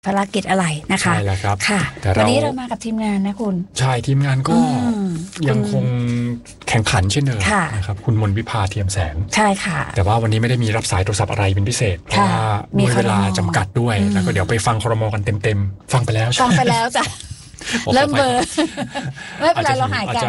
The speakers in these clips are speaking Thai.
ภารกิจอะไรนะคะใช่แล้วครับค่ะวันนี้เรามากับทีมงานนะคุณใช่ทีมงานก็ยังคงแข่งขันเช่นเดิมนะครับคุณมนวิภาเทียมแสงใช่ค่ะแต่ว่าวันนี้ไม่ได้มีรับสายโทรศัพท์อะไรเป็นพิเศษเพราะว่ามีเวลาจำกัดด้วยแล้วก็เดี๋ยวไปฟังครม.กันเต็มๆฟังไปแล้วจ้ะเริ่มเบอร์ไม่เป็นไรเราหายกัน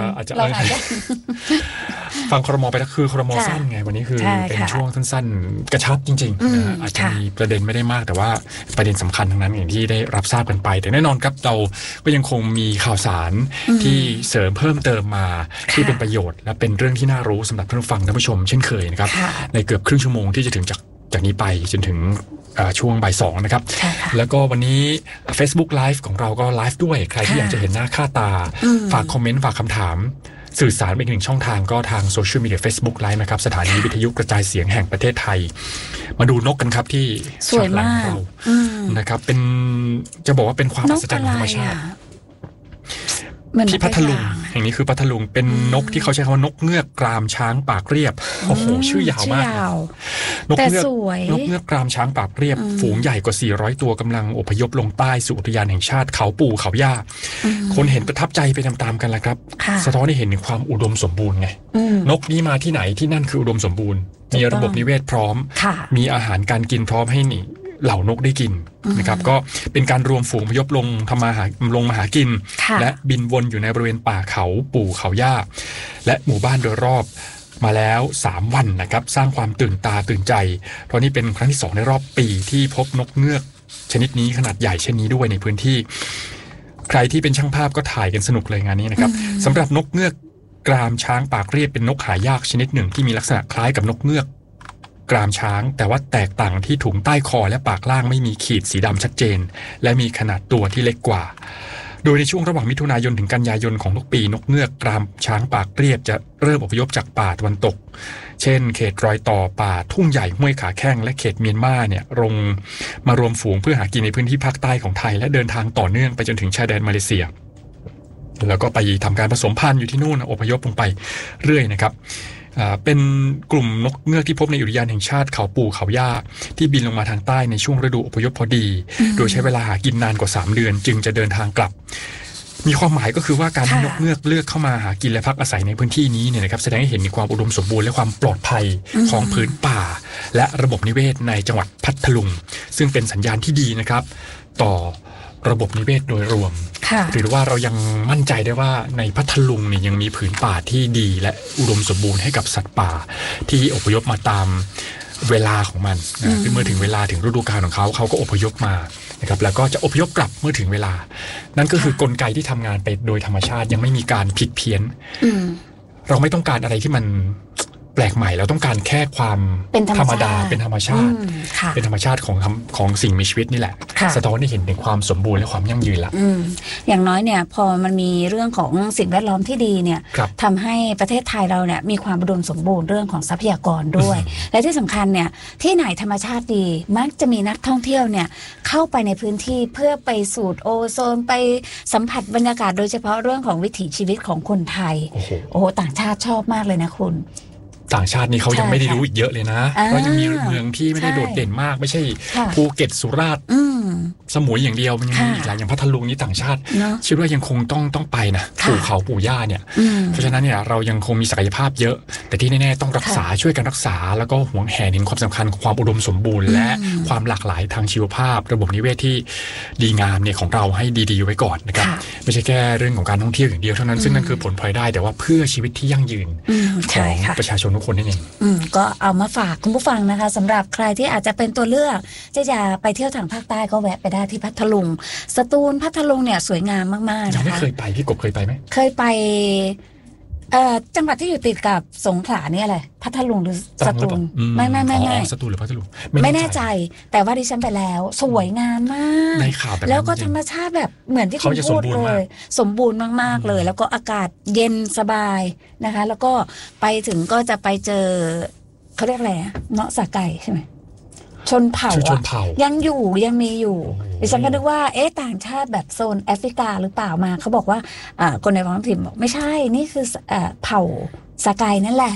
ฟังครม.ไปแล้วคือครม.สั้นไงวันนี้คือเป็นช่วงสั้นๆกระชับจริงๆอาจจะมีประเด็นไม่ได้มากแต่ว่าประเด็นสำคัญทั้งนั้นอย่างที่ได้รับทราบกันไปแต่แน่นอนครับเราก็ยังคงมีข่าวสารที่เสริมเพิ่มเติมมาที่เป็นประโยชน์และเป็นเรื่องที่น่ารู้สำหรับท่านผู้ฟังท่านผู้ชมเช่นเคยนะครับในเกือบครึ่งชั่วโมงที่จะถึงจากนี้ไปจนถึงช่วงบ่าย2นะครับแล้วก็วันนี้ Facebook Live ของเราก็ไลฟ์ด้วยใครที่อยากจะเห็นหน้าค่าตาฝากคอมเมนต์ฝากคำถามสื่อสารเป็นอีกหนึ่งช่องทางก็ทางโซเชียลมีเดีย Facebook Live นะครับสถานีวิทยุกระจายเสียงแห่งประเทศไทยมาดูนกกันครับที่สวยมากนะครับเป็นจะบอกว่าเป็นความอัศจรรย์ของธรรมชาติที่พัทลุงแห่งนี้คือพัทลุงเป็นนกที่เขาใช้คำว่านกเงือกกรามช้างปากเรียบโอ้โหชื่อยาวมากนกเงือกกรามช้างปากเรียบฝูงใหญ่กว่า400ตัวกำลังอพยพลงใต้สู่อุทยานแห่งชาติเขาปู่เขาย่าคนเห็นประทับใจไปตามๆกันแหละครับสะท้อนให้เห็นถึงความอุดมสมบูรณ์ไงนกนี้มาที่ไหนที่นั่นคืออุดมสมบูรณ์มีระบบนิเวศพร้อมมีอาหารการกินพร้อมให้นี่เหล่านกได้กินนะครับก็เป็นการรวมฝูงอพยพลงมาหากินและบินวนอยู่ในบริเวณป่าเขาปู่เขาย่าและหมู่บ้านโดยรอบมาแล้ว3วันนะครับสร้างความตื่นตาตื่นใจเพราะนี่เป็นครั้งที่2ในรอบปีที่พบนกเงือกชนิดนี้ขนาดใหญ่เช่นนี้ด้วยในพื้นที่ใครที่เป็นช่างภาพก็ถ่ายกันสนุกเลยงานนี้นะครับสำหรับนกเงือกกรามช้างปากเรียบเป็นนกหายากชนิดหนึ่งที่มีลักษณะคล้ายกับนกเงือกกรามช้างแต่ว่าแตกต่างที่ถุงใต้คอและปากล่างไม่มีขีดสีดำชัดเจนและมีขนาดตัวที่เล็กกว่าโดยในช่วงระหว่างมิถุนายนถึงกันยายนของทุกปีนกเงือกกรามช้างปากเรียบจะเริ่มอพยพจากป่าตะวันตกเช่นเขตรอยต่อป่าทุ่งใหญ่ห้วยขาแข้งและเขตเมียนมาเนี่ยมารวมฝูงเพื่อหากินในพื้นที่ภาคใต้ของไทยและเดินทางต่อเนื่องไปจนถึงชายแดนมาเลเซียแล้วก็ไปทำการผสมพันธุ์อยู่ที่นู่นอพยพลงไปเรื่อยนะครับเป็นกลุ่มนกเงือกที่พบในอุทยานแห่งชาติเขาปู่เขาย่าที่บินลงมาทางใต้ในช่วงฤดูอพยพพอดีโดยใช้เวลาหากินนานกว่า3เดือนจึงจะเดินทางกลับมีความหมายก็คือว่าการที่นกเงือกเลือกเข้ามาหากินและพักอาศัยในพื้นที่นี้เนี่ยนะครับแสดงให้เห็นถึงความอุดมสมบูรณ์และความปลอดภัยของพื้นป่าและระบบนิเวศในจังหวัดพัทลุงซึ่งเป็นสัญญาณที่ดีนะครับต่อระบบนิเวศโดยรวมหรือว่าเรายังมั่นใจได้ว่าในพัทลุงเนี่ยยังมีผืนป่าที่ดีและอุดมสมบูรณ์ให้กับสัตว์ป่าที่อพยพมาตามเวลาของมันนะเมื่อถึงเวลาถึงฤดูกาลของเขาก็อพยพมานะครับแล้วก็จะอพยพกลับเมื่อถึงเวลานั่นก็คือกลไกที่ทำงานไปโดยธรรมชาติยังไม่มีการผิดเพี้ยนเราไม่ต้องการอะไรที่มันแปลกใหม่เราต้องการแค่ความธรรมดาเป็นธรรมชาติเป็นธรรมชาติของสิ่งมีชีวิตนี่แหละสะท้อนให้เห็นถึงความสมบูรณ์และความยั่งยืนละอย่างน้อยเนี่ยพอมันมีเรื่องของสิ่งแวดล้อมที่ดีเนี่ยทำให้ประเทศไทยเราเนี่ยมีความอุดมสมบูรณ์เรื่องของทรัพยากรด้วยและที่สำคัญเนี่ยที่ไหนธรรมชาติดีมักจะมีนักท่องเที่ยวเนี่ยเข้าไปในพื้นที่เพื่อไปสูดโอโซนไปสัมผัสบรรยากาศโดยเฉพาะเรื่องของวิถีชีวิตของคนไทยโอ้โหต่างชาติชอบมากเลยนะคุณต่างชาตินี่เขายังไม่ได้รู้อีกเยอะเลยนะเพราะยังมีเมืองที่ไม่ได้โดดเด่นมากไม่ใช่ภูเก็ตสุราษฎร์สมุยอย่างเดียวมันยังมีอีกหลายอย่างพัทลุงนี่ต่างชาติคิดว่ายังคงต้องไปนะปู่เขาปู่ย่าเนี่ยเพราะฉะนั้นเนี่ยเรายังคงมีศักยภาพเยอะแต่ที่แน่ๆต้องรักษาช่วยกันรักษาแล้วก็หวงแหนถึงความสำคัญของความอุดมสมบูรณ์และความหลากหลายทางชีวภาพระบบนิเวศที่ดีงามเนี่ยของเราให้ดีๆไว้ก่อนนะครับไม่ใช่แค่เรื่องของการท่องเที่ยวอย่างเดียวเท่านั้นซึ่งนั่นคือผลพลอยได้แต่ว่าเพื่อชีวิตที่ยั่งยืนของประชาชนทุกคนนั่นเองก็เอามาฝากคุณผู้ฟังนะคะสำหรับใครที่อาจจะเป็นตัวเลือกจะไปเที่ยวทางภาคใต้ก็แวะไปได้ที่พัทลุงสตูลพัทลุงเนี่ยสวยงามมากๆนะคะยังไม่เคยไปพี่กบเคยไปไหมเคยไปจังหวัดที่อยู่ติดกับสงขลาเนี่ยอะไรพัทลุงหรือสตูลไม่สตูลหรือพัทลุงไม่แน่ใจแต่ว่าดิฉันไปแล้วสวยงามมากในข่าวแบบแล้วก็ธรรมชาติแบบเหมือนที่คุณพูดเลยสมบูรณ์มากๆเลยแล้วก็อากาศเย็นสบายนะคะแล้วก็ไปถึงก็จะไปเจอเขาเรียกอะไรเนาะสาไก่ใช่ไหมชนเผ่ายังมีอยู่ดิฉันก็นึกว่าต่างชาติแบบโซนแอฟริกาหรือเปล่ามาเขาบอกว่าคนในท้องถิ่นบอกไม่ใช่นี่คือเผ่าสาไก่นั่นแหละ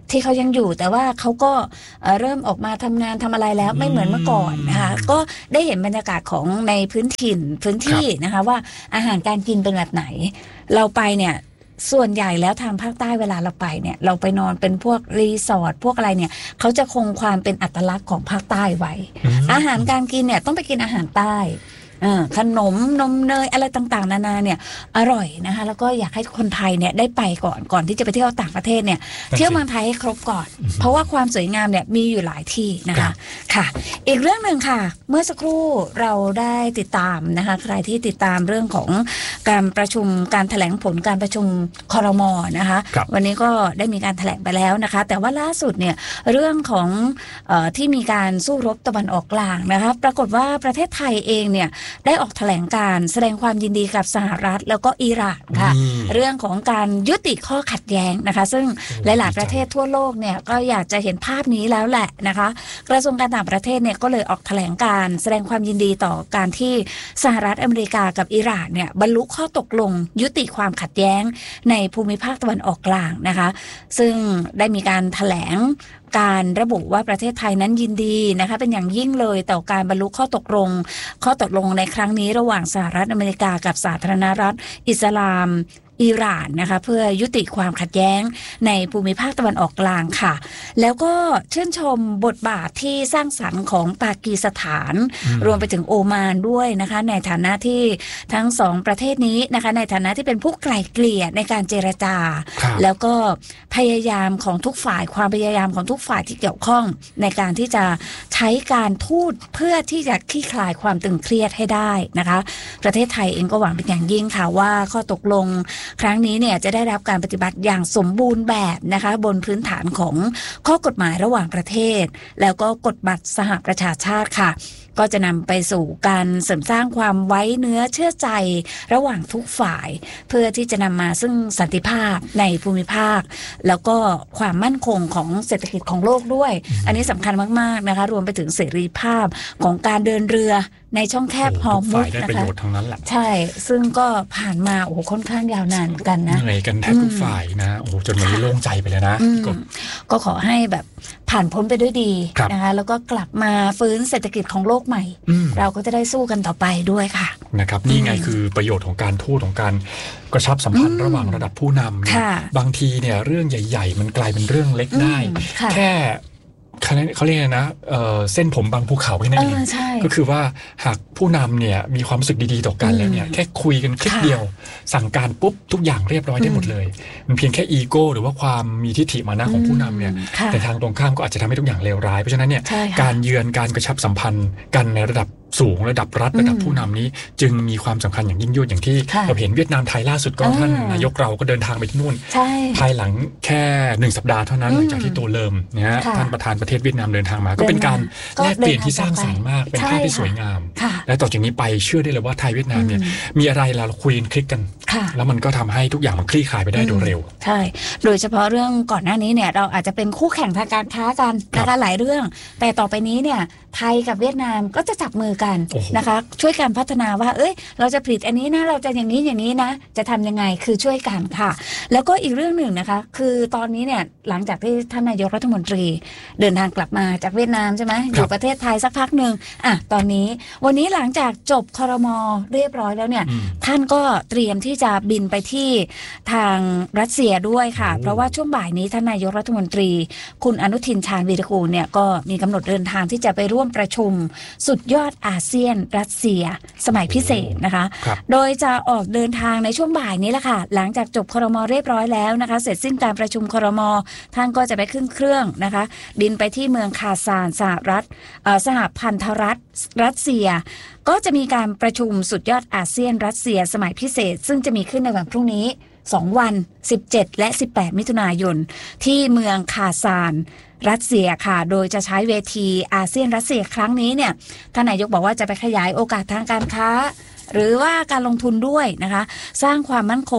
ที่เขายังอยู่แต่ว่าเขาก็เริ่มออกมาทำงานทำอะไรแล้วไม่เหมือนเมื่อก่อนนะคะก็ได้เห็นบรรยากาศของในพื้นที่นะคะว่าอาหารการกินเป็นแบบไหนเราไปเนี่ยส่วนใหญ่แล้วทางภาคใต้เวลาเราไปเนี่ยเราไปนอนเป็นพวกรีสอร์ทพวกอะไรเนี่ยเขาจะคงความเป็นอัตลักษณ์ของภาคใต้ไว้อาหารการกินเนี่ยต้องไปกินอาหารใต้ขนมนมเนยอะไรต่างๆนานาเนี่ยอร่อยนะคะแล้วก็อยากให้คนไทยเนี่ยได้ไปก่อนที่จะไปเที่ยวต่างประเทศเนี่ยเที่ยวเมืองไทยให้ครบก่อนเพราะว่าความสวยงามเนี่ยมีอยู่หลายที่นะคะค่ะอีกเรื่องนึงค่ะเมื่อสักครู่เราได้ติดตามนะคะใครที่ติดตามเรื่องของการประชุมการแถลงผลการประชุมครม.นะคะวันนี้ก็ได้มีการแถลงไปแล้วนะคะแต่ว่าล่าสุดเนี่ยเรื่องของที่มีการสู้รบตะวันออกกลางนะคะปรากฏว่าประเทศไทยเองเนี่ยได้ออกแถลงการแสดงความยินดีกับสหรัฐแล้วก็อิหร่านค่ะเรื่องของการยุติข้อขัดแย้งนะคะซึ่งหลายๆประเทศทั่วโลกเนี่ยก็อยากจะเห็นภาพนี้แล้วแหละนะคะกระทรวงการต่างประเทศเนี่ยก็เลยออกแถลงการแสดงความยินดีต่อการที่สหรัฐอเมริกากับอิหร่านเนี่ยบรรลุข้อตกลงยุติความขัดแย้งในภูมิภาคตะวันออกกลางนะคะซึ่งได้มีการแถลงการระบุว่าประเทศไทยนั้นยินดีนะคะเป็นอย่างยิ่งเลยต่อการบรรลุข้อตกลงในครั้งนี้ระหว่างสหรัฐอเมริกากับสาธารณรัฐอิสลามอิหร่านนะคะเพื่อยุติความขัดแย้งในภูมิภาคตะวันออกกลางค่ะแล้วก็ชื่นชมบทบาทที่สร้างสรรค์ของปากีสถานรวมไปถึงโอมานด้วยนะคะในฐานะที่ทั้งสองประเทศนี้นะคะในฐานะที่เป็นผู้ไกล่เกลี่ยในการเจรจาแล้วก็พยายามของทุกฝ่ายความพยายามของทุกฝ่ายที่เกี่ยวข้องในการที่จะใช้การทูตเพื่อที่จะคลี่คลายความตึงเครียดให้ได้นะคะประเทศไทยเองก็หวังเป็นอย่างยิ่งค่ะว่าข้อตกลงครั้งนี้เนี่ยจะได้รับการปฏิบัติอย่างสมบูรณ์แบบนะคะบนพื้นฐานของข้อกฎหมายระหว่างประเทศแล้วก็กฎบัตรสหประชาชาติค่ะก็จะนำไปสู่การเสริมสร้างความไว้เนื้อเชื่อใจระหว่างทุกฝ่ายเพื่อที่จะนำมาซึ่งสันติภาพในภูมิภาคแล้วก็ความมั่นคงของเศรษฐกิจของโลกด้วยอันนี้สำคัญมากๆนะคะรวมไปถึงเสรีภาพของการเดินเรือในช่องแคบฮอร์มุซนะคะใช่ซึ่งก็ผ่านมาโอ้โหค่อนข้างยาวนานกันนะเหนื่อยกันแทบทุกฝ่ายนะโอ้โหจนวันนี้โล่งใจไปเลยนะก็ขอให้แบบผ่านพ้นไปด้วยดีนะคะแล้วก็กลับมาฟื้นเศรษฐกิจของโลกใหม่เราก็จะได้สู้กันต่อไปด้วยค่ะนะครับนี่ไงคือประโยชน์ของการทูตของการกระชับสัมพันธ์ระหว่างระดับผู้นำบางทีเนี่ยเรื่องใหญ่ๆมันกลายเป็นเรื่องเล็กได้แค่เขาเรียกนะเส้นผมบางภูเขาแค่นั้นเองก็คือว่าหากผู้นำเนี่ยมีความรู้สึกดีๆต่อกันแล้วเนี่ยแค่คุยกันคลิกเดียวสั่งการปุ๊บทุกอย่างเรียบร้อยได้หมดเลยมันเพียงแค่อีโก้หรือว่าความมีทิฐิมานะของผู้นำเนี่ยแต่ทางตรงข้ามก็อาจจะทำให้ทุกอย่างเลวร้ายเพราะฉะนั้นเนี่ยการเยือนการกระชับสัมพันธ์กันในระดับสูงระดับรัฐระดับผู้นำนี้จึงมีความสำคัญอย่างยิ่งยวดอย่างที่เราเห็นเวียดนามไทยล่าสุดก็ท่านนายกเราก็เดินทางไปที่นู่นภายหลังแค่1 สัปดาห์เท่านั้นหลังจากที่ตัวเริ่มนะฮะท่านประธานประเทศเวียดนามเดินทางมาก็เป็นการแลกเปลี่ยนที่สร้างสรรค์มากเป็นภาพที่สวยงามและต่อจากนี้ไปเชื่อได้เลยว่าไทยเวียดนามเนี่ยมีอะไรเราคุยกันคลิกกันแล้วมันก็ทำให้ทุกอย่างมันคลี่คลายไปได้โดยเร็วใช่โดยเฉพาะเรื่องก่อนหน้านี้เนี่ยเราอาจจะเป็นคู่แข่งทางการค้ากันนะคะหลายเรื่องแต่ต่อไปนี้เนี่ยไทยกับเวียดนามก็จะจับมือกันนะคะช่วยกันพัฒนาว่าเราจะผลิตอันนี้นะเราจะอย่างนี้นะจะทำยังไงคือช่วยกันค่ะแล้วก็อีกเรื่องหนึ่งนะคะคือตอนนี้เนี่ยหลังจากที่ท่านนายกรัฐมนตรีเดินทางกลับมาจากเวียดนามใช่ไหมอยู่ประเทศไทยสักพักหนึ่งตอนนี้วันนี้หลังจากจบครม.เรียบร้อยแล้วเนี่ยท่านก็เตรียมที่จะบินไปที่ทางรัสเซียด้วยค่ะเพราะว่าช่วงบ่ายนี้ท่านนายกรัฐมนตรีคุณอนุทินชาญวีรกูลเนี่ยก็มีกำหนดเดินทางที่จะไปร่วมประชุมสุดยอดอาเซียนรัสเซียสมัยพิเศษนะคะโดยจะออกเดินทางในช่วงบ่ายนี้แหละค่ะหลังจากจบครม.เรียบร้อยแล้วนะคะเสร็จสิ้นการประชุมครม.ท่านก็จะไปขึ้นเครื่องนะคะบินไปที่เมืองคาซานสหพันธรัฐรัสเซียก็จะมีการประชุมสุดยอดอาเซียนรัสเซียสมัยพิเศษซึ่งจะมีขึ้นในวันพรุ่งนี้2 วัน17และ18มิถุนายนที่เมืองคาซานรัสเซียค่ะโดยจะใช้เวทีอาเซียนรัสเซียครั้งนี้เนี่ยท่านนายกบอกว่าจะไปขยายโอกาสทางการค้าหรือว่าการลงทุนด้วยนะคะสร้างความมั่นคง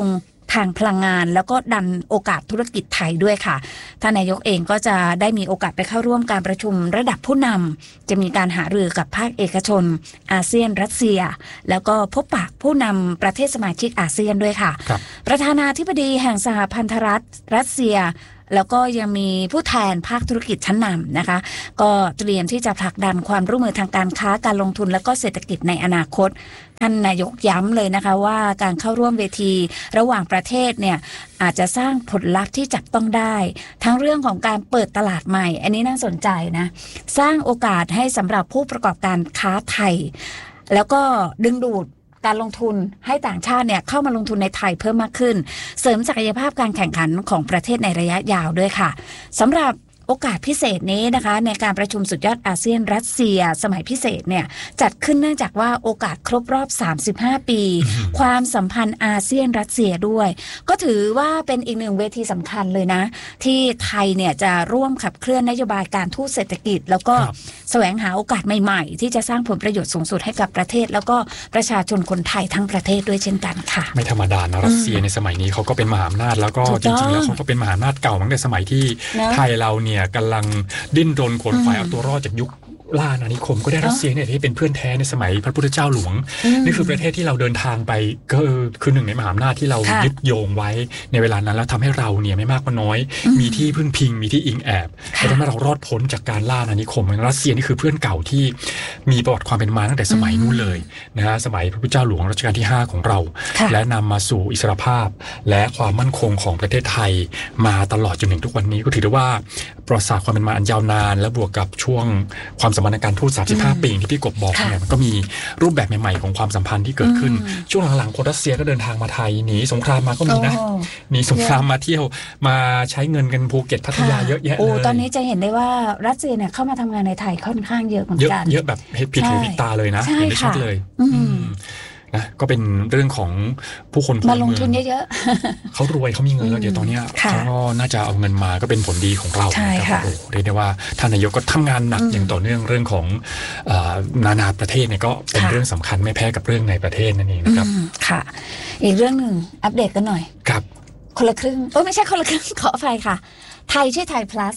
ทางพลังงานแล้วก็ดันโอกาสธุรกิจไทยด้วยค่ะท่านนายกเองก็จะได้มีโอกาสไปเข้าร่วมการประชุมระดับผู้นำจะมีการหารือกับภาคเอกชนอาเซียนรัสเซียแล้วก็พบปะผู้นำประเทศสมาชิกอาเซียนด้วยค่ะประธานาธิบดีแห่งสหพันธรัฐรัสเซียแล้วก็ยังมีผู้แทนภาคธุรกิจชั้นนำนะคะก็เตรียมที่จะผลักดันความร่วมมือทางการค้าการลงทุนและก็เศรษฐกิจในอนาคตท่านนายกย้ำเลยนะคะว่าการเข้าร่วมเวทีระหว่างประเทศเนี่ยอาจจะสร้างผลลัพธ์ที่จับต้องได้ทั้งเรื่องของการเปิดตลาดใหม่อันนี้น่าสนใจนะสร้างโอกาสให้สำหรับผู้ประกอบการค้าไทยแล้วก็ดึงดูดการลงทุนให้ต่างชาติเนี่ยเข้ามาลงทุนในไทยเพิ่มมากขึ้นเสริมศักยภาพการแข่งขันของประเทศในระยะยาวด้วยค่ะสำหรับโอกาสพิเศษนี้นะคะในการประชุมสุดยอดอาเซียนรัสเซียสมัยพิเศษเนี่ยจัดขึ้นเนื่องจากว่าโอกาสครบรอบ35ปีความสัมพันธ์อาเซียนรัสเซียด้วยก็ถือว่าเป็นอีกหนึ่งเวทีสำคัญเลยนะที่ไทยเนี่ยจะร่วมขับเคลื่อนนโยบายการทูตเศรษฐกิจแล้วก็แสวงหาโอกาสใหม่ๆที่จะสร้างผลประโยชน์สูงสุดให้กับประเทศแล้วก็ประชาชนคนไทยทั้งประเทศด้วยเช่นกันค่ะไม่ธรรมดานะรัสเซียในสมัยนี้เขาก็เป็นมหาอำนาจแล้วก็จริงๆแล้วเขาก็เป็นมหาอำนาจเก่าตั้งแต่สมัยที่ไทยเราเนี่ยกำลังดิ้นรนขนฝ่ายเอาตัวรอดจากยุคล่าอาณานิคมก็ได้รัสเซียเนี่ยที่เป็นเพื่อนแท้ในสมัยพระพุทธเจ้าหลวงนี่คือประเทศที่เราเดินทางไปก็คือหนึ่งในมหาอำนาจที่เรายึดโยงไว้ในเวลานั้นแล้วทำให้เราเนี่ยไม่มากก็น้อยมีที่พึ่งพิงมีที่อิงแอบและทำให้เรารอดพ้นจากการล่าอาณานิคมรัสเซียนี่คือเพื่อนเก่าที่มีประวัติความเป็นมาตั้งแต่สมัยนู้นเลยนะฮะสมัยพระพุทธเจ้าหลวงรัชกาลที่5ของเราและนำมาสู่อิสรภาพและความมั่นคงของประเทศไทยมาตลอดจนถึงทุกวันนี้ก็ถือได้ว่าประวัติศาสตร์ความเป็นมาอันยาวนานและบวกกับช่วงความสัมพันธ์ในการทูต35 ปีที่พี่กบบอกเนี่ยมันก็มีรูปแบบใหม่ๆของความสัมพันธ์ที่เกิดขึ้นช่วงหลังๆคนรัสเซียก็เดินทางมาไทยหนีสงครามมาก็มีนะหนีสงครามมาเที่ยวมาใช้เงินกันภูเก็ตพัทยาเยอะแยะเลยตอนนี้จะเห็นได้ว่ารัสเซียเนี่ยเข้ามาทำงานในไทยค่อนข้างเยอะเหมือนกันเยอะแบบผิดหูผิดตาเลยนะเห็นได้ชัดเลยนะก็เป็นเรื่องของผู้คนมาลงทุนเยอะๆเขารวยเขามีเงินแล้วเดี๋ยวตอนนี้เขาก็น่าจะเอาเงินมาก็เป็นผลดีของเราครับเรียกได้ว่าท่านนายกก็ทำงานหนักอย่างต่อเนื่องเรื่องของนานาประเทศเนี่ยก็เป็นเรื่องสำคัญไม่แพ้กับเรื่องในประเทศนั่นเองนะครับค่ะอีกเรื่องหนึ่งอัปเดตกันหน่อยครับคนละครึ่งไม่ใช่คนละครึ่งขออภัยค่ะไทยชื่อไทย plus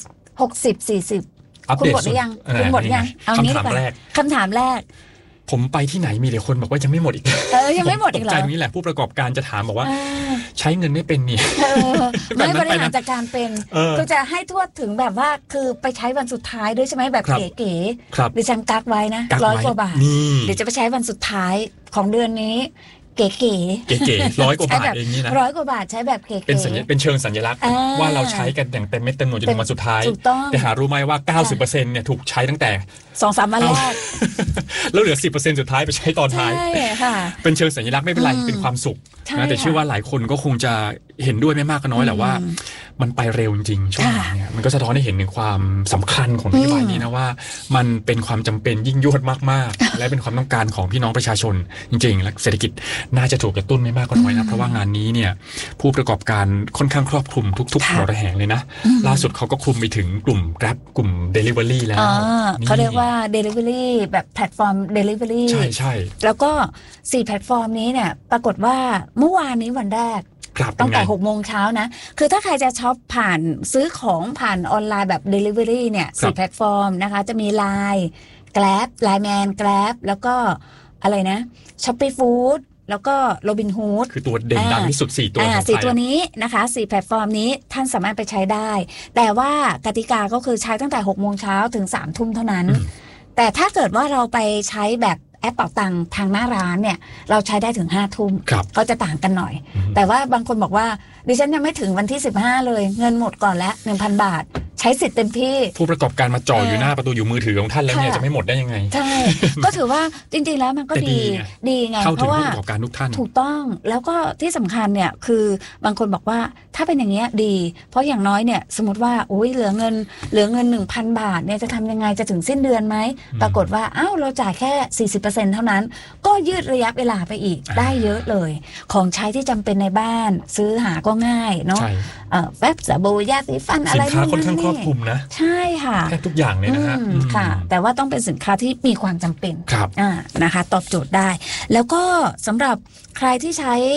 60-40คุณหมดหรือยังคุณหมดยังเอางี้ดีกว่าคำถามแรกผมไปที่ไหนมีแต่คนบอกว่ายังไม่หมดอีกยังไม่หมดอีกเหรอตกใจนี่แหละผู้ประกอบการจะถามบอกว่าใช้เงินไม่เป็นนี่ไม่บริหารจัดการเป็นก็จะให้ทั่วถึงแบบว่าคือไปใช้วันสุดท้ายด้วยใช่ไหมแบบเก๋ๆดิฉันกักไว้นะ100 กว่าบาทเดี๋ยวจะไปใช้วันสุดท้ายของเดือนนี้เก๋ๆ100 กว่าบาทเองนี่นะ 100 กว่าบาทใช้แบบเก๋ๆเป็นเชิงสัญลักษณ์ว่าเราใช้กันอย่างเต็มเม็ดเต็มหน่วยจนถึงวันสุดท้ายแต่หารู้ไหมว่า 90% เนี่ยถูกใช้ตั้งแต่ 2-3 วันแรกแล้วเหลือ 10% สุดท้ายไปใช้ตอนท้ายเป็นเชิงสัญลักษณ์ไม่เป็นไรเป็นความสุขนะแต่เชื่อว่าหลายคนก็คงจะเห็นด้วยไม่มากก็น้อยแหละว่ามันไปเร็วจริงๆช่วงนี้เนี่ยมันก็สะท้อนให้เห็นถึงความสำคัญของนโยบายนี้นะว่ามันเป็นความจำเป็นยิ่งยวดมากๆและเป็นความต้องการของพี่น้องประชาชนจริงๆและเศรษฐกิจน่าจะถูกกระตุ้นไม่มากก็น้อยนะเพราะว่างานนี้เนี่ยผู้ประกอบการค่อนข้างครอบคลุมทุกๆระแหงเลยนะล่าสุดเขาก็คลุมไปถึงกลุ่ม Grab กลุ่ม Delivery แล้วเขาเรียกว่า Delivery แบบแพลตฟอร์ม Delivery ใช่แล้วก็4แพลตฟอร์มนี้เนี่ยปรากฏว่าเมื่อวานนี้วันแรกตั้งแต่ 6 โมงเช้านะคือถ้าใครจะช็อปผ่านซื้อของผ่านออนไลน์แบบ Delivery เนี่ย4แพลตฟอร์มนะคะจะมี Line Grab Lineman Grab แล้วก็อะไรนะ Shopee Food แล้วก็ Robinhood คือตัวเด่นดังที่สุด4 ตัว 4 ตัวนี้นะคะ4แพลตฟอร์มนี้ท่านสามารถไปใช้ได้แต่ว่ากติกาก็คือใช้ตั้งแต่ 6 โมงเช้าถึง 3 ทุ่มเท่านั้นแต่ถ้าเกิดว่าเราไปใช้แบบแอปเป๋าตังค์ทางหน้าร้านเนี่ยเราใช้ได้ถึง 5 ทุ่มก็จะต่างกันหน่อยแต่ว่าบางคนบอกว่าดิฉันยังไม่ถึงวันที่15เลยเงินหมดก่อนแล้ว 1,000 บาทใช้สิทธิ์เต็มที่ผู้ประกอบการมาจ่ออยู่หน้าประตูอยู่มือถือของท่านแล้วเนี่ยจะไม่หมดได้ยังไงใช่ก็ถือว่าจริงๆแล้วมันก็ดีไงเพราะว่าผู้ประกอบการทุกท่านถูกต้องแล้วก็ที่สำคัญเนี่ยคือบางคนบอกว่าถ้าเป็นอย่างเงี้ยดีเพราะอย่างน้อยเนี่ยสมมติว่าโอ้ยเหลือเงิน 1,000 บาทเนี่ยจะทำยังไงจะถึงสิ้นเดือนไหมปรากฏว่าอ้าวเราจ่ายแค่ 40% เท่านั้นก็ยืดระยะเวลาไปอีกได้เยอะเลยของใช้ที่จำเป็นในบ้านซื้อหาก็ง่ายเนาะแป๊บสบู่ยาสีฟันอะไรสินค้าค่อนข้างครอบคลุมนะใช่ค่ะแทบทุกอย่างเลยนะฮะค่ะแต่ว่าต้องเป็นสินค้าที่มีความจำเป็นนะคะตอบโจทย์ได้แล้วก็สำหรับใครที่ใช้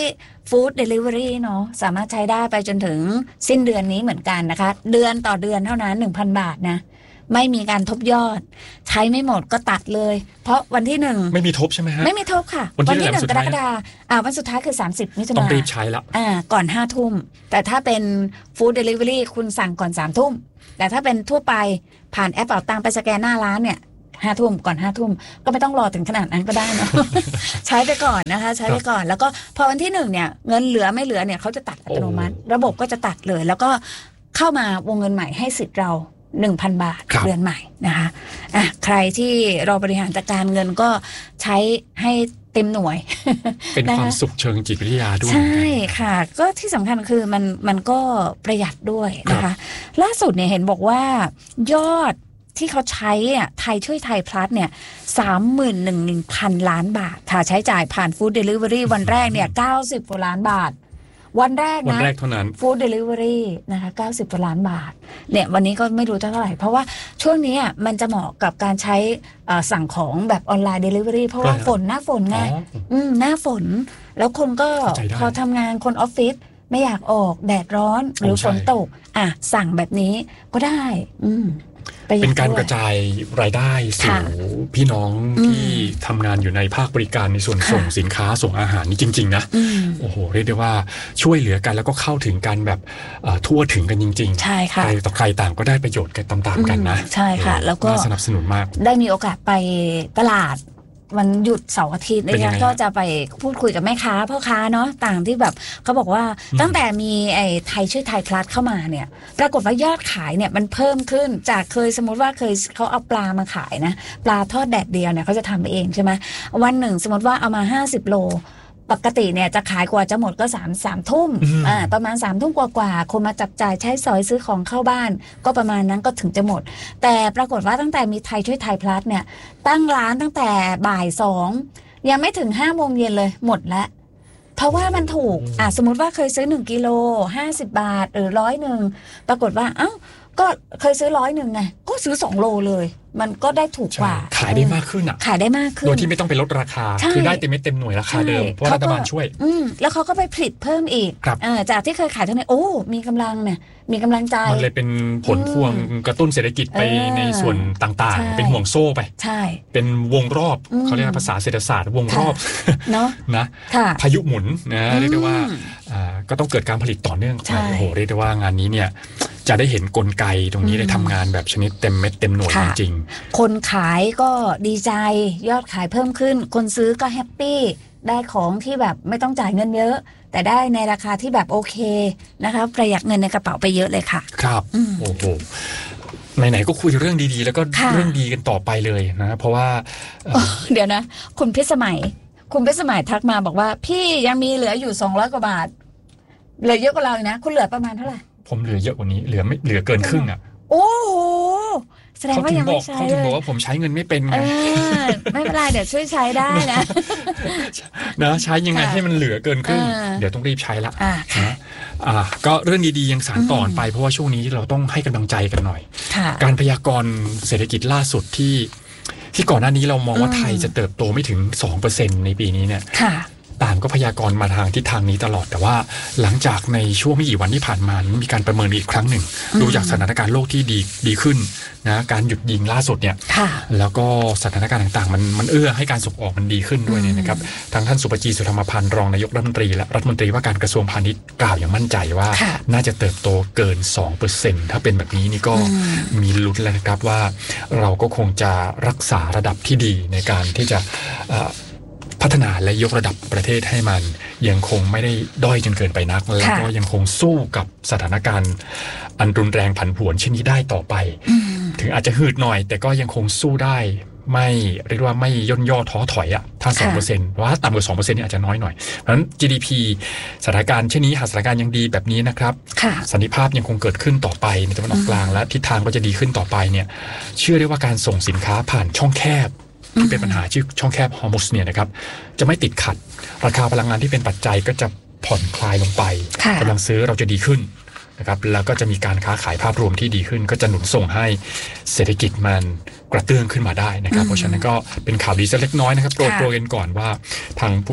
ฟู้ดเดลิเวอรี่เนาะสามารถใช้ได้ไปจนถึงสิ้นเดือนนี้เหมือนกันนะคะเดือนต่อเดือนเท่านั้น 1,000 บาทนะไม่มีการทบยอดใช้ไม่หมดก็ตัดเลยเพราะวันที่1 ไม่มีทบใช่ไหมฮะไม่มีทบค่ะวันที่1 กรกฎาคมวันสุดท้ายคือ30 มิถุนายนต้องรีบใช้ละก่อน 5 ทุ่มแต่ถ้าเป็นฟู้ดเดลิเวอรี่คุณสั่งก่อน 3 ทุ่มแต่ถ้าเป็นทั่วไปผ่านแอปเป๋าตังไปสแกนหน้าร้านเนี่ย5 ทุ่มก่อน5 ทุ่มก็ไม่ต้องรอถึงขนาดนั้นก็ได้นะ ใช้ไปก่อนนะคะใช้ไปก่อนแล้วก็พอวันที่1เนี่ยเงินเหลือไม่เหลือเนี่ยเขาจะตัดอัตโนมัติระบบก็จะตัดเลยแล้วก็เข้ามาวงเงินใหม่ให้สิทธิ์เรา 1,000 บาทเดือนใหม่นะคะใครที่เราบริหารจัดการเงินก็ใช้ให้เต็มหน่วยเป็นความสุขเชิงจิตวิทยาด้วยใช่ค่ะก็ที่สำคัญคือมันก็ประหยัดด้วยนะคะล่าสุดเนี่ยเห็นบอกว่ายอดที่เขาใช้ไทยช่วยไทยพลัสเนี่ย 31,000 ล้านบาทค่ะใช้จ่ายผ่านฟู้ดเดลิเวอรี่วันแรกเนี่ย90 กว่าล้านบาทวันแรกนะเท่านั้นฟู้ดเดลิเวอรี่นะคะ90 กว่าล้านบาทเนี่ยวันนี้ก็ไม่รู้เท่าไหร่เพราะว่าช่วงนี้มันจะเหมาะกับการใช้สั่งของแบบออนไลน์เดลิเวอรี่เพราะว่าหน้าฝนไงหน้าฝนแล้วคนก็พอทำงานคนออฟฟิศไม่อยากออกแดดร้อนหรือฝนตกสั่งแบบนี้ก็ได้เป็นการกระจายรายได้สู่พี่น้องที่ทำงานอยู่ในภาคบริการในส่วนส่งสินค้าส่งอาหารนี่จริงๆนะโอ้โหเรียกได้ว่าช่วยเหลือกันแล้วก็เข้าถึงกันแบบทั่วถึงกันจริงๆใช่ค่ะใครต่อใครต่างก็ได้ประโยชน์กันตามๆกันนะใช่ค่ะแล้วก็สนับสนุนมากได้มีโอกาสไปตลาดวันหยุดเสาร์อาทิตย์นะคะก็จะไปพูดคุยกับแม่ค้าพ่อค้าเนาะต่างที่แบบเขาบอกว่าตั้งแต่มีไอ้ไทยช่วยไทยพลัสเข้ามาเนี่ยปรากฏว่ายอดขายเนี่ยมันเพิ่มขึ้นจากเคยสมมติว่าเคยเขาเอาปลามาขายนะปลาทอดแดดเดียวเนี่ยเขาจะทำเองใช่ไหมวันหนึ่งสมมติว่าเอามา50 โลปกติเนี่ยจะขายกว่าจะหมดก็3 ทุ่มประมาณ3 ทุ่มกว่าคนมาจับจ่ายใช้สอยซื้อของเข้าบ้านก็ประมาณนั้นก็ถึงจะหมดแต่ปรากฏว่าตั้งแต่มีไทยช่วยไทยพลัสเนี่ยตั้งร้านตั้งแต่บ่าย 2ยังไม่ถึง5 โมงเย็นเลยหมดแล้วเพราะว่ามันถูกสมมติว่าเคยซื้อ1 กิโล50 บาทหรือ100ปรากฏว่าก็เคยซื้อ100ไงก็ซื้อ2 โลเลยมันก็ได้ถูกกว่าขายได้มากขึ้นขายได้มากขึ้นโดยที่ไม่ต้องไปลดราคาคือได้เต็มเม็ดเต็มหน่วยราคาเดิมเพราะรัฐบาลช่วยแล้วเขาก็ไปผลิตเพิ่มอีกจากที่เคยขายเท่านี้มีกำลังเนี่ยมีกำลังใจมันเลยเป็นผลพวงกระตุ้นเศรษฐกิจไปในส่วนต่างๆเป็นห่วงโซ่ไปใช่เป็นวงรอบเขาเรียกภาษาเศรษฐศาสตร์วงรอบเนาะนะพายุหมุนนะเรียกได้ว่าก็ต้องเกิดการผลิตต่อเนื่องไปโอ้โหเรียกได้ว่างานนี้เนี่ยจะได้เห็นกลไกตรงนี้ได้ทำงานแบบชนิดเต็มเม็ดเต็มหน่วยจริงๆคนขายก็ดีใจยอดขายเพิ่มขึ้นคนซื้อก็แฮปปี้ได้ของที่แบบไม่ต้องจ่ายเงินเยอะแต่ได้ในราคาที่แบบโอเคนะคะประหยัดเงินในกระเป๋าไปเยอะเลยค่ะครับโอ้โหไหนๆก็คุยเรื่องดีๆแล้วก็เรื่องดีกันต่อไปเลยนะเพราะว่าเดี๋ยวนะคุณพิสมัยทักมาบอกว่าพี่ยังมีเหลืออยู่200 กว่าบาทเหลือเยอะกว่าเราอีกนะคุณเหลือประมาณเท่าไหร่ผมเหลือเยอะกว่านี้เหลือเกินครึ่งโอ้โหแสดงว่ายังไม่ใช้เขาถึงบอกว่าผมใช้เงินไม่เป็นไงไม่เป็นไรเดี๋ยวช่วยใช้ได้นะใช้ยังไงให้มันเหลือเกินครึ่งเดี๋ยวต้องรีบใช้ละก็เรื่องดีๆยังสานต่อไปเพราะว่าช่วงนี้เราต้องให้กำลังใจกันหน่อยการพยากรณ์เศรษฐกิจล่าสุดที่ก่อนหน้านี้เรามองว่าไทยจะเติบโตไม่ถึง 2% ในปีนี้เนี่ยต่างก็พยากรณ์มาทางทิศทางนี้ตลอดแต่ว่าหลังจากในช่วงไม่กี่วันที่ผ่านมามีการประเมินอีกครั้งหนึ่งดูจากสถานการณ์โลกที่ดีขึ้นนะการหยุดยิงล่าสุดเนี่ยแล้วก็สถานการณ์ต่างๆมันเอื้อให้การส่งออกมันดีขึ้นด้วยเนี่ยนะครับทางท่านสุปจีสุธรรมพันธ์รองนายกรัฐมนตรีและรัฐมนตรีว่าการกระทรวงพาณิชย์กล่าวอย่างมั่นใจว่าน่าจะเติบโตเกิน 2% ถ้าเป็นแบบนี้นี่ก็มีลุ้นแล้วนะครับว่าเราก็คงจะรักษาระดับที่ดีในการที่จะพัฒนาและยกระดับประเทศให้มันยังคงไม่ได้ด้อยจนเกินไปนักแล้วก็ยังคงสู้กับสถานการณ์อันรุนแรงผันผวนเช่นนี้ได้ต่อไปถึงอาจจะหืดหน่อยแต่ก็ยังคงสู้ได้ไม่เรียกว่าไม่ย่นย่อท้อถอยถ้า 2% ว่าต่ำกว่า 2% นี่อาจจะน้อยหน่อยเพราะฉะนั้น GDP สถานการณ์เช่นนี้หากสถานการณ์ยังดีแบบนี้นะครับสันติภาพยังคงเกิดขึ้นต่อไปในตะวันออกกลางและทิศทางก็จะดีขึ้นต่อไปเนี่ยเชื่อได้ว่าการส่งสินค้าผ่านช่องแคบที่เป็นปัญหาชื่อช่องแคบฮอร์มุสเนี่ยนะครับจะไม่ติดขัดราคาพลังงานที่เป็นปัจจัยก็จะผ่อนคลายลงไปกำลังซื้อเราจะดีขึ้นนะครับแล้วก็จะมีการค้าขายภาพรวมที่ดีขึ้นก็จะหนุนส่งให้เศรษฐกิจมันกระเตื้องขึ้นมาได้นะครับเพราะฉะนั้นก็เป็นข่าวดีสักเล็กน้อยนะครับโปรยกันก่อนว่าทาง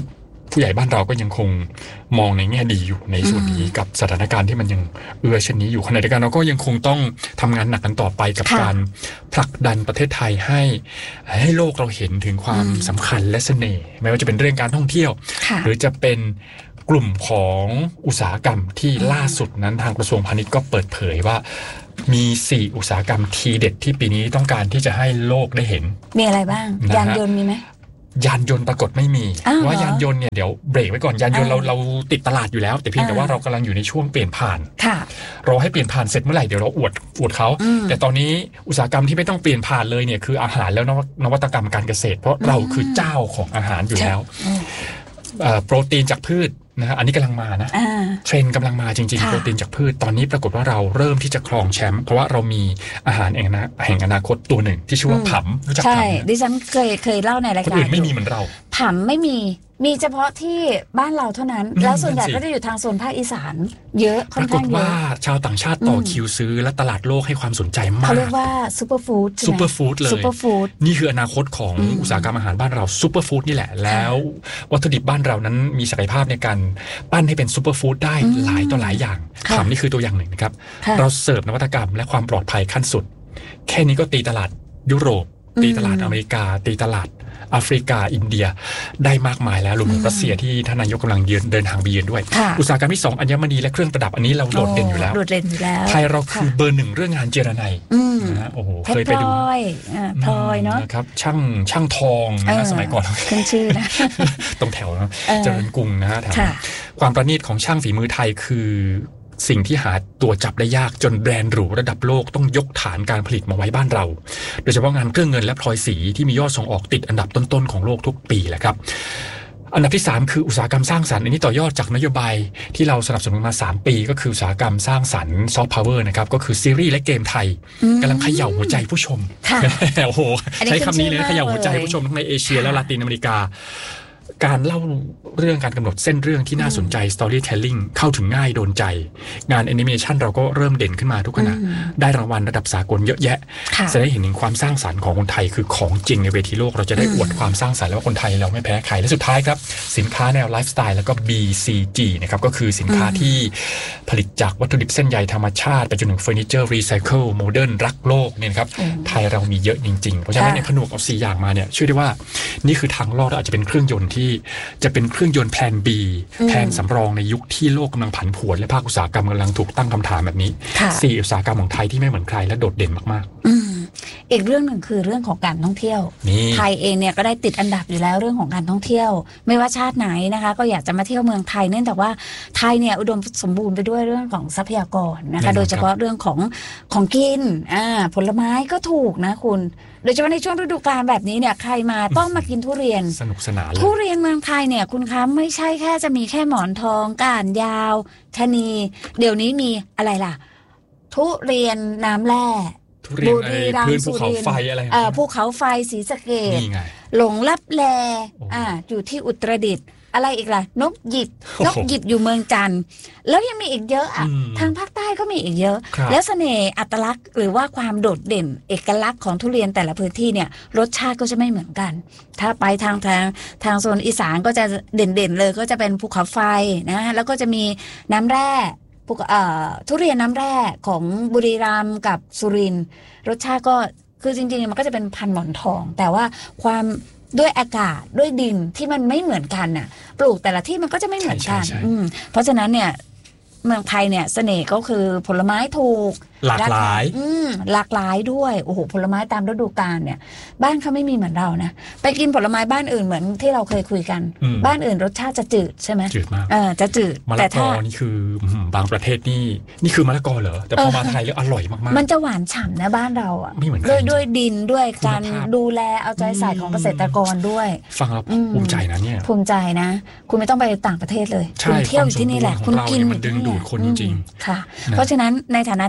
ผู้ใหญ่บ้านเราก็ยังคงมองในแง่ดีอยู่ในส่วนนี้กับสถานการณ์ที่มันยังเช่นนี้อยู่ขณะเดียวกันเราก็ยังคงต้องทำงานหนักกันต่อไปกับการผลักดันประเทศไทยให้โลกเราเห็นถึงความสำคัญและเสน่ห์ไม่ว่าจะเป็นเรื่องการท่องเที่ยวหรือจะเป็นกลุ่มของอุตสาหกรรมที่ล่าสุดนั้นทางกระทรวงพาณิชย์ก็เปิดเผยว่ามี4อุตสาหกรรมทีเด็ดที่ปีนี้ต้องการที่จะให้โลกได้เห็นมีอะไรบ้างยานยนต์มีไหมยานยนต์ปรากฏไม่มีว่ายานยนต์เนี่ยเดี๋ยวเบรกไว้ก่อนยานยนต์เราติดตลาดอยู่แล้วแต่เพียงแต่ว่าเรากำลังอยู่ในช่วงเปลี่ยนผ่านรอให้เปลี่ยนผ่านเสร็จเมื่อไหร่เดี๋ยวเราอวดเขาแต่ตอนนี้อุตสาหกรรมที่ไม่ต้องเปลี่ยนผ่านเลยเนี่ยคืออาหารแล้วนวัตกรรมการเกษตรเพราะเราคือเจ้าของอาหารอยู่แล้วโปรตีนจากพืชนะฮะอันนี้กำลังมานะเทรนด์กำลังมาจริงๆโปรตีนจากพืชตอนนี้ปรากฏว่าเราเริ่มที่จะครองแชมป์เพราะว่าเรามีอาหารแห่งอนาคตตัวหนึ่งที่ชื่อว่าผำรู้จักผำใช่ดิฉันเคยเล่าในรายการคนอื่นไม่มีเหมือนเราผำไม่มีเฉพาะที่บ้านเราเท่านั้นแล้วส่วนใหญ่ก็จะอยู่ทางโซนภาคอีสานเยอะค่อนข้างเยอะปรากฏว่าชาวต่างชาติต่อคิวซื้อและตลาดโลกให้ความสนใจมากเขาเรียกว่าซูเปอร์ฟู้ดซูเปอร์ฟู้ดเลยนี่คืออนาคตของอุตสาหกรรมอาหารบ้านเราซูเปอร์ฟู้ดนี่แหละแล้ววัตถุดิบบ้านเรานั้นมีศักยภาพในการปั้นให้เป็นซูเปอร์ฟู้ดได้หลายต่อหลายอย่างผำนี่คือตัวอย่างหนึ่งนะครับเราเสิร์ฟนวัตกรรมและความปลอดภัยขั้นสุดแค่นี้ก็ตีตลาดยุโรปตีตลาดอเมริกาตีตลาดแอฟริกาอินเดียได้มากมายแล้วรวมถึงรัสเซียที่ท่านนายกกำลังเดินทางไปเยือนด้วยอุตสาหกรรมที่2อัญมณีและเครื่องประดับอันนี้เราโดดเด่นอยู่แล้วไทยเราคือเบอร์1เรื่องงานเจรไนนะโอ้โหเคยไปดูพลอยเนาะครับช่างทองนะสมัยก่อนขึ้นชื่อนะตรงแถวนะเจริญกรุงนะฮะความประณีตของช่างฝีมือไทยคือสิ่งที่หาตัวจับได้ยากจนแบรนด์หรูระดับโลกต้องยกฐานการผลิตมาไว้บ้านเราโดยเฉพาะงานเครื่องเงินและพลอยสีที่มียอดส่งออกติดอันดับต้นๆของโลกทุกปีแหละครับอันดับที่3คืออุตสาหกรรมสร้างสรรค์อันนี้ต่อยอดจากนโยบายที่เราสนับสนุนมา3ปีก็คืออุตสาหกรรมสร้างสรรค์ซอฟต์พาวเวอร์นะครับก็คือซีรีส์และเกมไทยกำลังเขย่าหัวใจผู้ชมโอ้โหใช้คำนี้เลยเขย่าหัวใจผู้ชมทั้งในเอเชียและลาตินอเมริกาการเล่าเรื่องการกำหนดเส้นเรื่องที่น่าสนใจ storytelling เข้าถึงง่ายโดนใจงานแอนิเมชันเราก็เริ่มเด่นขึ้นมาทุกขณะได้รางวัลระดับสากลเยอะแยะจะได้เห็นถึงความสร้างสรรค์ของคนไทยคือของจริงในเวทีโลกเราจะได้อวดความสร้างสรรค์แล้วว่าคนไทยเราไม่แพ้ใครและสุดท้ายครับสินค้าแนวไลฟ์สไตล์แล้วก็ BCG นะครับก็คือสินค้าที่ผลิตจากวัตถุดิบเส้นใยธรรมชาติไปจนถึงเฟอร์นิเจอร์รีไซเคิลโมเดิร์นรักโลกเนี่ยครับไทยเรามีเยอะจริงๆเพราะฉะนั้นเนี่ยผนวกเอา4อย่างมาเนี่ยช่วยได้ว่านี่คือทางรอดอาจจะเป็นเครื่องยนต์ที่จะเป็นเครื่องยนต์แพลน B แผนสำรองในยุคที่โลกกำลังผันผวนและภาคอุตสาหกรรมกำลังถูกตั้งคำถามแบบนี้4อุตสาหกรรมของไทยที่ไม่เหมือนใครและโดดเด่นมากๆอีกเรื่องหนึ่งคือเรื่องของการท่องเที่ยวไทยเองเนี่ยก็ได้ติดอันดับอยู่แล้วเรื่องของการท่องเที่ยวไม่ว่าชาติไหนนะคะก็อยากจะมาเที่ยวเมืองไทยเนื่องจากว่าไทยเนี่ยอุดมสมบูรณ์ไปด้วยเรื่องของทรัพยากรนะคะโดยเฉพาะเรื่องของกินผลไม้ก็ถูกนะคุณโดยเฉพาะในช่วงฤดูกาลแบบนี้เนี่ยใครมาต้องมากินทุเรียนสนุกสนานทุเรียนเมืองไทยเนี่ยคุณคะไม่ใช่แค่จะมีแค่หมอนทองก้านยาวชะนีเดี๋ยวนี้มีอะไรล่ะทุเรียนน้ำแร่บุรีรัมย์ภูเขาไฟอะไรภูเขาไฟศรีสะเกษหลงลับแลอยู่ที่อุตรดิตถ์อะไรอีกล่ะนกหยิบอยู่เมืองจันทร์แล้วยังมีอีกเยอะทางภาคใต้ก็มีอีกเยอะแล้วเสน่ห์อัตลักษณ์หรือว่าความโดดเด่นเอกลักษณ์ของทุเรียนแต่ละพื้นที่เนี่ยรสชาติก็จะไม่เหมือนกันถ้าไปทางโซนอีสานก็จะเด่นเลยก็จะเป็นภูเขาไฟนะแล้วก็จะมีน้ำแร่ทุเรียนน้ำแร่ของบุรีรัมย์กับสุรินทร์รสชาติก็คือจริงๆมันก็จะเป็นพันหมอนทองแต่ว่าความด้วยอากาศด้วยดินที่มันไม่เหมือนกันน่ะปลูกแต่ละที่มันก็จะไม่เหมือนกันเพราะฉะนั้นเนี่ยเมืองไทยเนี่ยเสน่ห์ก็คือผลไม้ถูกหลากหลายหลากหลายด้วยโอ้โหผลไม้ตามฤดูกาลเนี่ยบ้านเขาไม่มีเหมือนเรานะไปกินผลไม้บ้านอื่นเหมือนที่เราเคยคุยกันบ้านอื่นรสชาติจะจืดใช่ไหมจืดมากจะจืดมะละกอนี่คือบางประเทศนี่คือมะละกอเหรอแต่พอมาไทยแล้วอร่อยมากๆมันจะหวานฉ่ำนะบ้านเราอ่ะไม่เหมือนด้วยดินด้วยการดูแลเอาใจใส่ของเกษตรกรด้วยฟังแล้วภูมิใจนะเนี่ยภูมิใจนะคุณไม่ต้องไปต่างประเทศเลยคุณเที่ยวอยู่ที่นี่แหละคุณกินมันดึงดูดคนจริงๆค่ะเพราะฉะนั้นในฐานะที่เราเป็น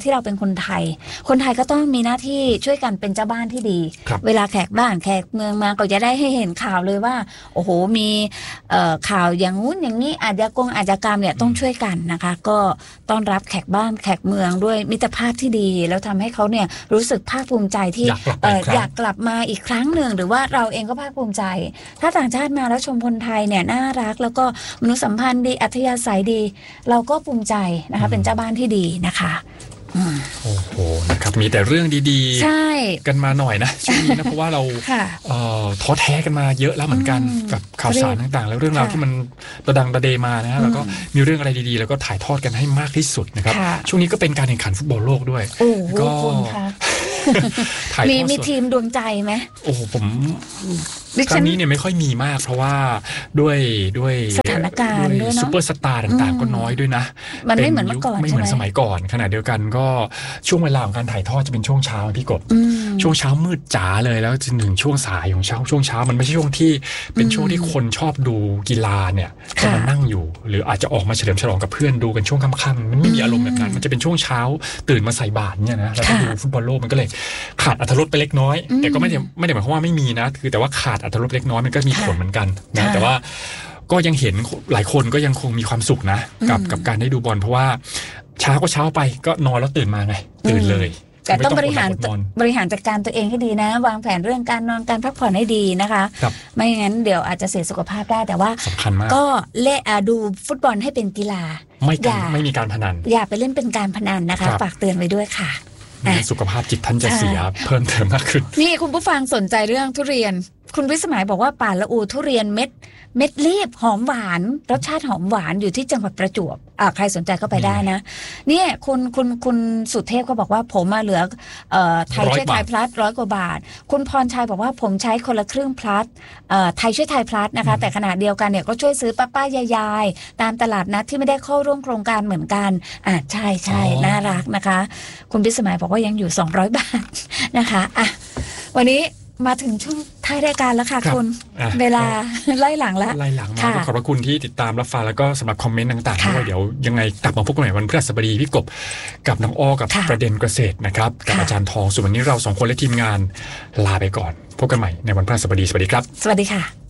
คนไทยก็ต้องมีหน้าที่ช่วยกันเป็นเจ้าบ้านที่ดีเวลาแขกบ้านแขกเมืองมาก็จะได้ให้เห็นข่าวเลยว่าโอ้โหมีข่าวอย่างงู้นอย่างนี้อาชญากรรมเนี่ยต้องช่วยกันนะคะก็ต้อนรับแขกบ้านแขกเมืองด้วยมิตรภาพที่ดีแล้วทำให้เขาเนี่ยรู้สึกภาคภูมิใจที่อยากกลับมาอีกครั้งหนึ่งหรือว่าเราเองก็ภาคภูมิใจถ้าต่างชาติมาแล้วชมคนไทยเนี่ยน่ารักแล้วก็มนุษยสัมพันธ์ดีอัธยาศัยดีเราก็ภูมิใจนะคะเป็นเจ้าบ้านที่ดีนะคะโอ้โหนะครับมีแต่เรื่องดีๆใช่กันมาหน่อยนะช่วงนี้นะเพราะว่าเราท้อแท้กันมาเยอะแล้วเหมือนกันกับข่าวสารต่างๆแล้วเรื่องราวที่มันระดังระเดมานะแล้วก็มีเรื่องอะไรดีๆแล้วก็ถ่ายทอดกันให้มากที่สุดนะครับช่วงนี้ก็เป็นการแข่งขันฟุตบอลโลกด้วยก็มีทีมดวงใจไหมโอ้ผมครั้งนี้เนี่ยไม่ค่อยมีมากเพราะว่าด้วยสถานการณ์ด้วยเนาะซุปเปอร์สตาร์ต่างๆก็น้อยด้วยนะมันไม่เหมือนเมื่อก่อนไม่เหมือนสมัยก่อนขณะเดียวกันก็ช่วงเวลาของการถ่ายทอดจะเป็นช่วงเช้าพี่กบช่วงเช้ามืดจ๋าเลยแล้วจนถึงช่วงสายของช่วงเช้ามันไม่ใช่ช่วงที่เป็นช่วงที่คนชอบดูกีฬาเนี่ยจะมานั่งอยู่หรืออาจจะออกมาเฉลิมฉลองกับเพื่อนดูกันช่วงค่ำๆมันไม่มีอารมณ์แบบนั้นมันจะเป็นช่วงเช้าตื่นมาใส่บาตรเนี่ยนะแล้วก็ดูฟุตบอลโลกมันก็เลยขาดอรรถรสไปเล็กน้อยแต่ก็ไม่ได้หมายความว่าไม่มีนะคือแต่ว่าขาดอรรถรสเล็กน้อยมันก็มีผลเหมือนกันนะแต่ว่าก็ยังเห็นหลายคนก็ยังคงมีความสุขนะกับการได้ดูบอลเพราะว่าเช้าก็เช้าไปก็นอนแล้วตื่นมาไงตื่นเลยแต่ต้องบริหารจัดการตัวเองให้ดีนะวางแผนเรื่องการนอนการพักผ่อนให้ดีนะคะไม่งั้นเดี๋ยวอาจจะเสียสุขภาพได้แต่ว่าสำคัญมากก็ดูฟุตบอลให้เป็นกีฬาไม่มีการพนันอย่าไปเล่นเป็นการพนันนะคะฝากเตือนไว้ด้วยค่ะสุขภาพจิตท่านจะเสียเพิ่มเติมมากขึ้นนี่คุณผู้ฟังสนใจเรื่องทุเรียนคุณวิสมัยบอกว่าป่าละอูทุเรียนเม็ดรีบหอมหวานรสชาติหอมหวานอยู่ที่จังหวัดประจวบใครสนใจก็ไปได้นะเนี่ยคุณสุเทพก็บอกว่าผมมาเหลือไทยช่วยไทยพลัส100 กว่าบาทคุณพรชัยบอกว่าผมใช้คนละครึ่งพลัสไทยช่วยไทยพลัสนะคะแต่ขณะเดียวกันเนี่ยก็ช่วยซื้อป้ายายตามตลาดนัดที่ไม่ได้เข้าร่วมโครงการเหมือนกันใช่น่ารักนะคะคุณวิสมัยบอกว่ายังอยู่200 บาทนะคะวันนี้มาถึงช่วงท้ายรายการแล้วค่ะคุณเวลาไล่หลังแล้วขอบพระคุณที่ติดตามรับฟังแล้วก็สำหรับคอมเมนต์ต่างๆด้วยเดี๋ยวยังไงกลับมาพบกันใหม่วันพฤหัสบดีพี่กบกับน้องอ้อกับประเด็นเกษตรนะครับกับอาจารย์ทองส่วนวันนี้เรา2 คนและทีมงานลาไปก่อนพบกันใหม่ในวันพฤหัสบดีสวัสดีครับสวัสดีค่ะ